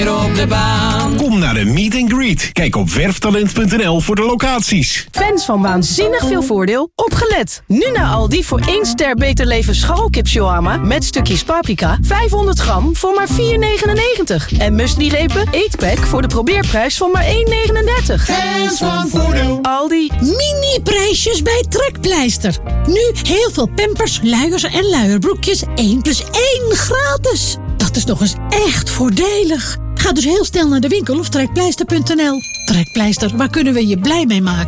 weer op de baan. Kom naar de Meet and Greet. Kijk op werftalent.nl voor de locaties. Fans van waanzinnig veel voordeel, opgelet. Nu naar Aldi voor 1 ster Beter Leven scharrelkip shawarma met stukjes paprika, 500 gram voor maar €4,99. En muesli-repen, eetpack voor de probeerprijs van maar €1,39. Fans van voordeel. Aldi. Mini-prijsjes bij Trekpleister. Nu heel veel Pampers, luiers en luierbroekjes 1+1 gratis. Dat is nog eens echt voordelig. Ga dus heel snel naar de winkel of trekpleister.nl. Trekpleister, waar kunnen we je blij mee maken?